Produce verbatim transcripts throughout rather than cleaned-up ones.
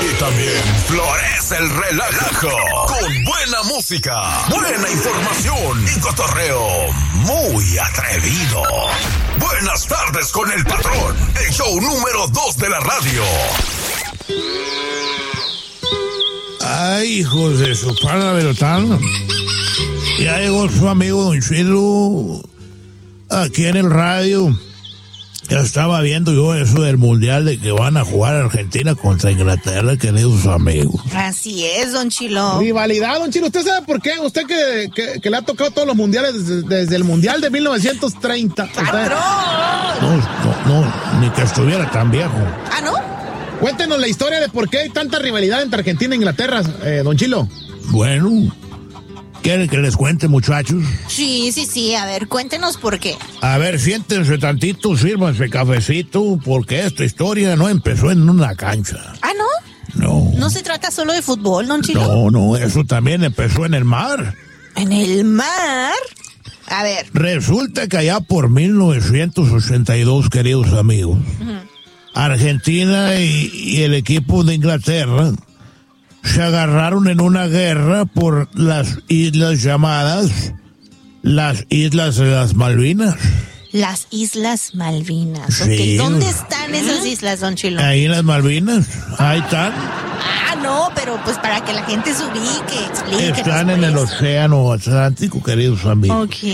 Y también florece el relajo con buena música, buena información y cotorreo muy atrevido. Buenas tardes con el patrón, el show número dos de la radio. Ay, hijos de su pana velotano. Ya llegó su amigo Don Chilo aquí en el radio. Ya estaba viendo yo eso del mundial de que van a jugar Argentina contra Inglaterra, queridos amigos. Así es, Don Chilo. Rivalidad, Don Chilo. ¿Usted sabe por qué? Usted que, que, que le ha tocado todos los mundiales desde, desde el mundial de mil novecientos treinta. ¡Patrón! No, no, no, ni que estuviera tan viejo. ¿Ah, no? Cuéntenos la historia de por qué hay tanta rivalidad entre Argentina e Inglaterra, eh, Don Chilo. Bueno, ¿quieren que les cuente, muchachos? Sí, sí, sí. A ver, cuéntenos por qué. A ver, siéntense tantito, sírvanse cafecito, porque esta historia no empezó en una cancha. ¿Ah, no? No. ¿No se trata solo de fútbol, Don Chilo? No, no, eso también empezó en el mar. ¿En el mar? A ver. Resulta que allá por mil novecientos ochenta y dos, queridos amigos, uh-huh. Argentina y, y el equipo de Inglaterra se agarraron en una guerra por las islas llamadas las Islas de las Malvinas. Las Islas Malvinas. Sí. Okay. ¿Dónde están esas islas, Don Chilo? Ahí en las Malvinas, ahí están. Ah, no, pero pues para que la gente se ubique, explique. Están en el océano Atlántico, queridos amigos. Ok.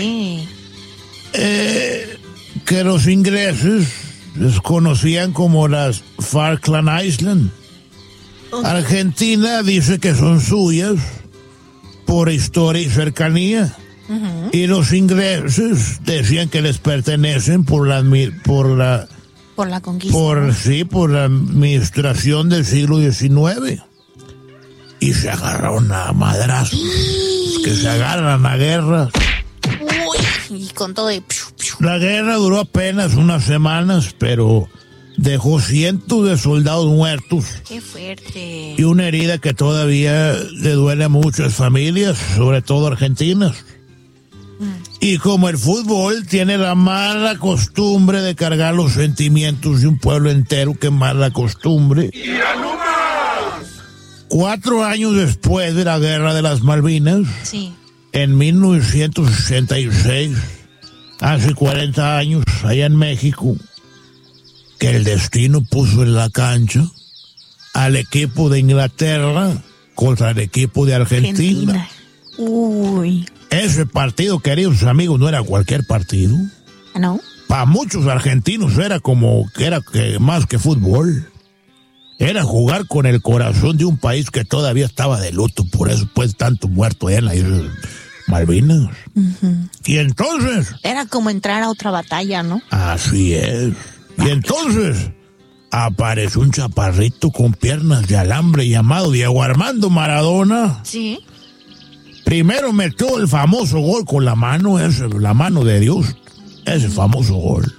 Eh, que los ingleses les conocían como las Falkland Islands. Okay. Argentina dice que son suyas por historia y cercanía. Uh-huh. Y los ingleses decían que les pertenecen por la por la por la conquista. Por sí, por la administración del siglo diecinueve. Y se agarraron a madrazos. Que se agarran a guerras. Uy, y con todo de... La guerra duró apenas unas semanas, pero dejó cientos de soldados muertos. ¡Qué fuerte! Y una herida que todavía le duele a muchas familias, sobre todo argentinas. Mm. Y como el fútbol tiene la mala costumbre de cargar los sentimientos de un pueblo entero, qué mala costumbre. ¡Ya no más! Cuatro años después de la Guerra de las Malvinas, sí. En mil novecientos sesenta y seis, hace cuarenta años, allá en México, que el destino puso en la cancha al equipo de Inglaterra contra el equipo de Argentina. Argentina. Uy. Ese partido, queridos amigos, no era cualquier partido. ¿No? Para muchos argentinos era como que era que más que fútbol. Era jugar con el corazón de un país que todavía estaba de luto, por eso pues tanto muerto en la isla Malvinas. Uh-huh. Y entonces... Era como entrar a otra batalla, ¿no? Así es. Y entonces apareció un chaparrito con piernas de alambre llamado Diego Armando Maradona. Sí. Primero metió el famoso gol con la mano, ese, la mano de Dios, ese famoso gol.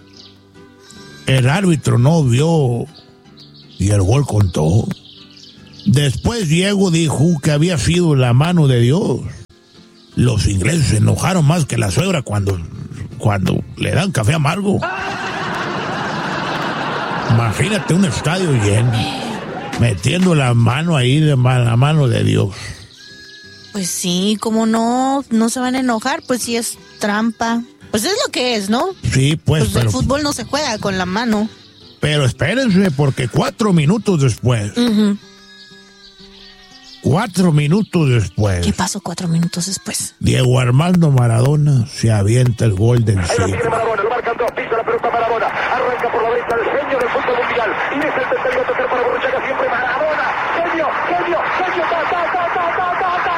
El árbitro no vio y el gol contó. Después Diego dijo que había sido la mano de Dios. Los ingleses se enojaron más que la suegra cuando, cuando le dan café amargo. Imagínate un estadio lleno, metiendo la mano ahí, de la mano de Dios. Pues sí, como no, no se van a enojar, pues sí es trampa. Pues es lo que es, ¿no? Sí, pues, pues pero... el fútbol no se juega con la mano. Pero espérense, porque cuatro minutos después... Uh-huh. Cuatro minutos después... ¿Qué pasó cuatro minutos después? Diego Armando Maradona se avienta el gol del siglo. Ahí lo tiene Maradona, lo marcan dos, pisa la pelota Maradona, arranca por la derecha el genio del fútbol mundial, y es el tercero a tocar para Borruchaga, siempre Maradona, genio, genio, genio, ta, ta, ta, ta, ta, ta, ta.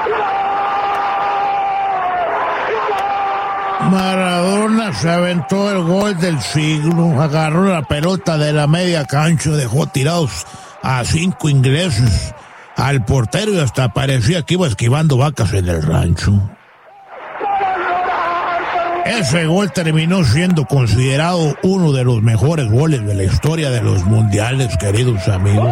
Maradona se aventó el gol del siglo, agarró la pelota de la media cancha, dejó tirados a cinco ingleses al portero y hasta parecía que iba esquivando vacas en el rancho. Ese gol terminó siendo considerado uno de los mejores goles de la historia de los mundiales, queridos amigos.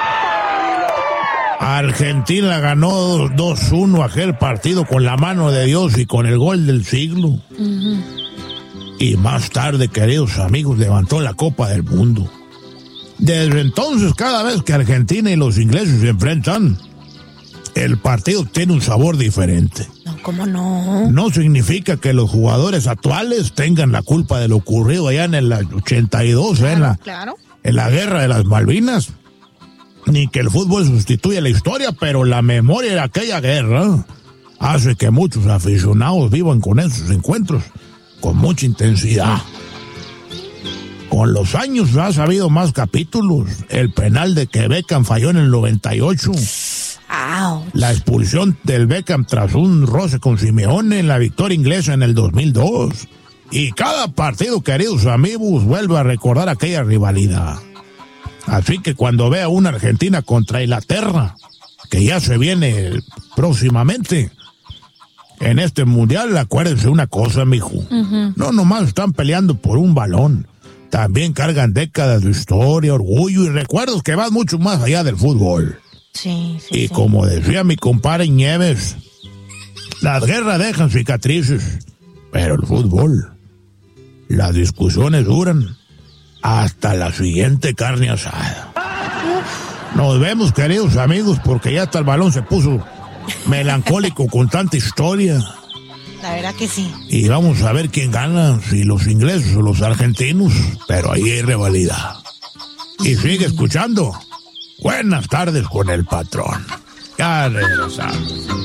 Argentina ganó dos uno aquel partido con la mano de Dios y con el gol del siglo. Uh-huh. Y más tarde, queridos amigos, levantó la Copa del Mundo. Desde entonces, cada vez que Argentina y los ingleses se enfrentan, el partido tiene un sabor diferente. No, ¿cómo no? No significa que los jugadores actuales tengan la culpa de lo ocurrido allá en el ochenta y dos, Claro, ¿eh? en, la, claro. en la guerra de las Malvinas, ni que el fútbol sustituya la historia, pero la memoria de aquella guerra hace que muchos aficionados vivan con esos encuentros con mucha intensidad. Con los años ha habido más capítulos. El penal de que Beckham falló en el noventa y ocho. Ouch. La expulsión del Beckham tras un roce con Simeone en la victoria inglesa en el dos mil dos. Y cada partido, queridos amigos, vuelve a recordar aquella rivalidad. Así que cuando vea una Argentina contra Inglaterra, que ya se viene próximamente en este mundial, acuérdense una cosa, mijo. Uh-huh. No nomás están peleando por un balón. También cargan décadas de historia, orgullo y recuerdos que van mucho más allá del fútbol. Sí, sí, y sí. como decía mi compadre Nieves, las guerras dejan cicatrices, pero el fútbol, las discusiones duran hasta la siguiente carne asada. Nos vemos, queridos amigos, porque ya hasta el balón se puso melancólico con tanta historia. La verdad que sí. Y vamos a ver quién gana, si los ingleses o los argentinos, pero ahí hay rivalidad. Y sigue escuchando. Buenas tardes con el patrón. Ya regresamos.